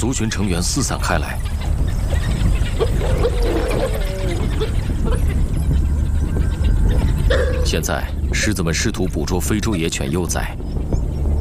族群成员四散开来。现在，狮子们试图捕捉非洲野犬幼崽，